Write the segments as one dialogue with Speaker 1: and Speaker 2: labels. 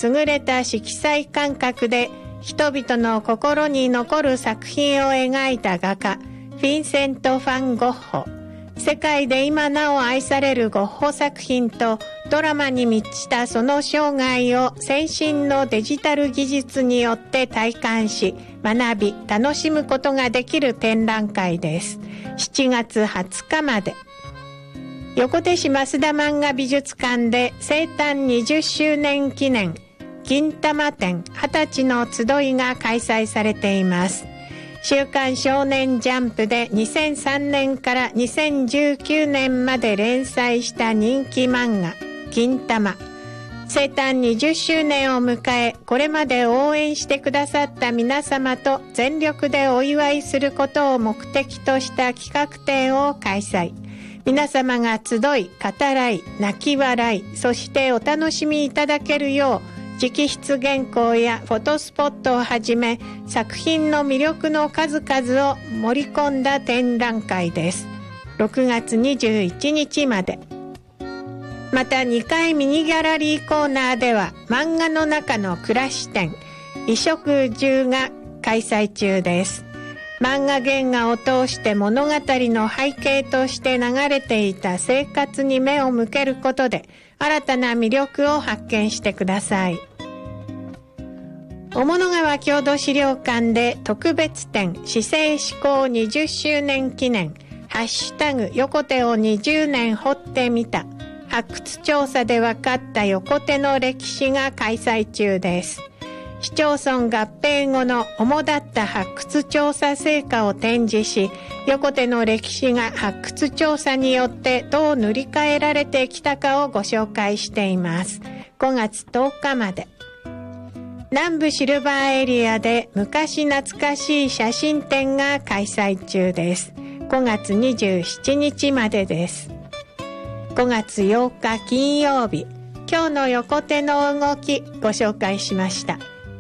Speaker 1: 優れた色彩感覚で人々の心に残る作品を描いた画家ヴィンセント・ファン・ゴッホ。世界で今なお愛されるゴッホ作品とドラマに満ちたその生涯を先進のデジタル技術によって体感し、学び楽しむことができる展覧会です。7月20日まで。横手市増田漫画美術館で生誕20周年記念銀玉展20歳の集いが開催されています。週刊少年ジャンプで2003年から2019年まで連載した人気漫画銀玉。生誕20周年を迎え、これまで応援してくださった皆様と全力でお祝いすることを目的とした企画展を開催。皆様が集い、語らい、泣き笑い、そしてお楽しみいただけるよう、直筆原稿やフォトスポットをはじめ作品の魅力の数々を盛り込んだ展覧会です。6月21日まで。また2階ミニギャラリーコーナーでは漫画の中の暮らし展衣食住が開催中です。漫画原画を通して物語の背景として流れていた生活に目を向けることで新たな魅力を発見してください。雄物川郷土資料館で特別展市政施行20周年記念ハッシュタグ横手を20年掘ってみた発掘調査で分かった横手の歴史が開催中です。市町村合併後の主だった発掘調査成果を展示し、横手の歴史が発掘調査によってどう塗り替えられてきたかをご紹介しています。5月10日まで。南部シルバーエリアで昔懐かしい写真展が開催中です。5月27日までです。5月8日金曜日、今日の横手の動きご紹介しました。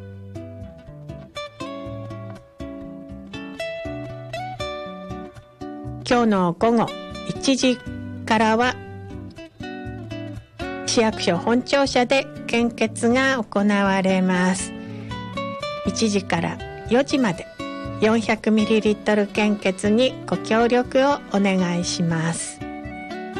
Speaker 1: 今日の午後1時からは市役所本庁舎で献血が行われます。1時から4時まで 400ml 献血にご協力をお願いします。